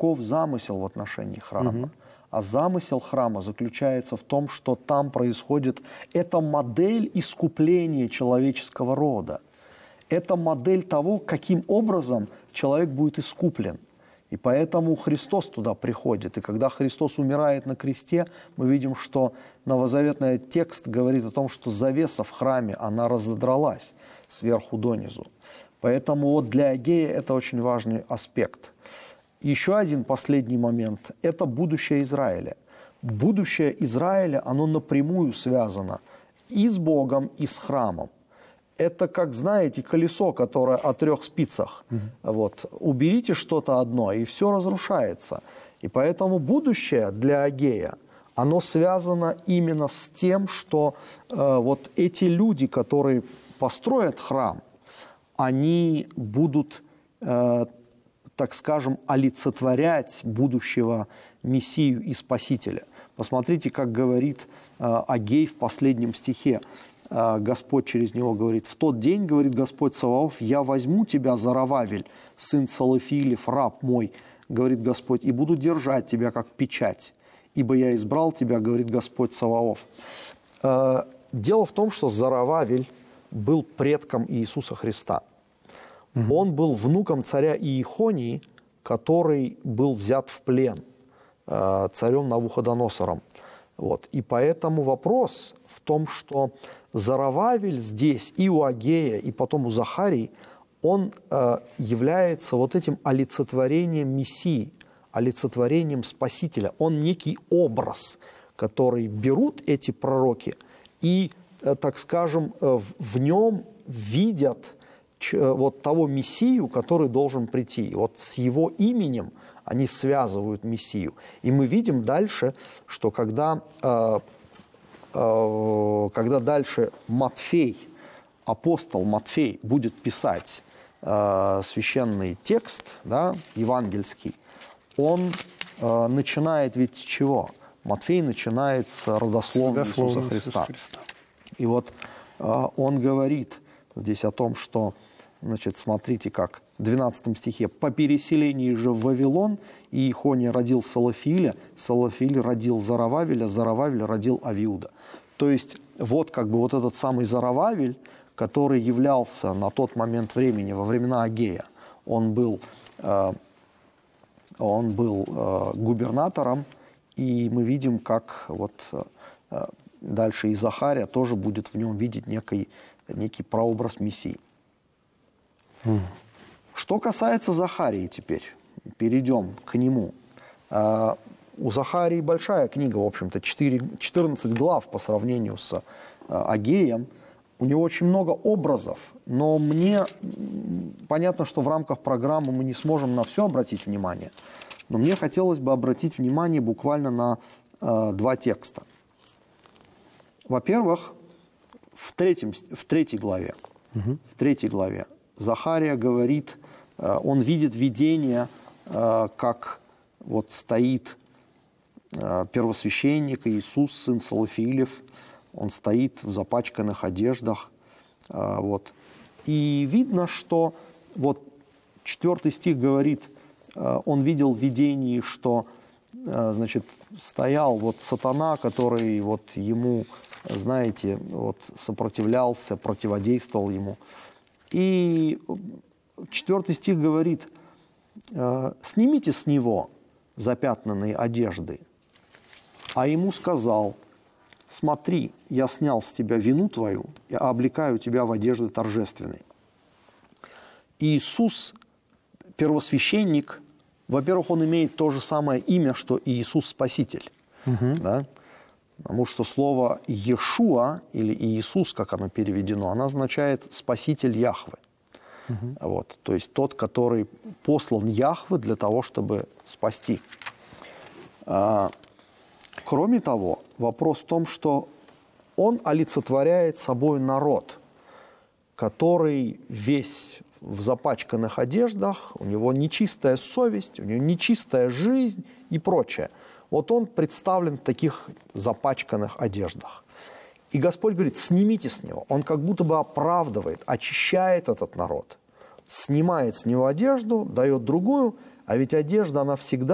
каков замысел в отношении храма. А замысел храма заключается в том, что там происходит, это модель искупления человеческого рода. Это модель того, каким образом человек будет искуплен. И поэтому Христос туда приходит. И когда Христос умирает на кресте, мы видим, что новозаветный текст говорит о том, что завеса в храме, она разодралась сверху донизу. Поэтому вот для Агея это очень важный аспект. Еще один последний момент – это будущее Израиля. Будущее Израиля, оно напрямую связано и с Богом, и с храмом. Это, как, знаете, колесо, которое о 3 спицах. Вот. Уберите что-то одно, и все разрушается. И поэтому будущее для Агея, оно связано именно с тем, что вот эти люди, которые построят храм, они будут, так скажем, олицетворять будущего Мессию и Спасителя. Посмотрите, как говорит Агей в последнем стихе. Господь через него говорит: «В тот день, говорит Господь Саваоф, я возьму тебя, Зарававель, сын Салафиилев, раб мой, говорит Господь, и буду держать тебя, как печать, ибо я избрал тебя, говорит Господь Саваоф». Дело в том, что Зарававель был предком Иисуса Христа. Он был внуком царя Иехонии, который был взят в плен царем Навуходоносором. Вот. И поэтому вопрос в том, что Зарававель здесь и у Агея, и потом у Захарии, он является вот этим олицетворением Мессии, олицетворением Спасителя. Он некий образ, который берут эти пророки и, так скажем, в нем видят вот того Мессию, который должен прийти. Вот с его именем они связывают Мессию. И мы видим дальше, что когда дальше Матфей, апостол Матфей, будет писать священный текст, да, евангельский, он начинает ведь с чего? Матфей начинает с родословия Иисуса Христа. И вот он говорит здесь о том, что, значит, смотрите, как в 12 стихе: «По переселении же в Вавилон Иехония родил Салафииля, Салафииль родил Зарававеля, Зарававель родил Авиуда». То есть вот как бы вот этот самый Зарававель, который являлся на тот момент времени, во времена Агея, он был губернатором, и мы видим, как вот дальше и Захария тоже будет в нем видеть некий прообраз Мессии. Что касается Захарии теперь, перейдем к нему. У Захарии большая книга, в общем-то, 14 глав по сравнению с Агеем. У него очень много образов, но мне понятно, что в рамках программы мы не сможем на все обратить внимание, но мне хотелось бы обратить внимание буквально на 2 текста. Во-первых, в 3 главе, Захария говорит, он видит видение, как вот стоит первосвященник Иисус, сын Салафиилев, он стоит в запачканных одеждах. Вот. И видно, что вот 4 стих говорит, он видел в видении, что, значит, стоял вот сатана, который вот ему, знаете, вот сопротивлялся, противодействовал ему. И 4 стих говорит: «Снимите с него запятнанные одежды». А ему сказал: «Смотри, я снял с тебя вину твою и облекаю тебя в одежды торжественные». Иисус, первосвященник, во-первых, он имеет то же самое имя, что и Иисус Спаситель. Да? Потому что слово «Иешуа» или «Иисус», как оно переведено, оно означает «спаситель Яхве». Вот, то есть тот, который послан Яхве для того, чтобы спасти. Кроме того, вопрос в том, что он олицетворяет собой народ, который весь в запачканных одеждах, у него нечистая совесть, у него нечистая жизнь и прочее. Вот он представлен в таких запачканных одеждах. И Господь говорит: снимите с него. Он как будто бы оправдывает, очищает этот народ. Снимает с него одежду, дает другую, а ведь одежда, она всегда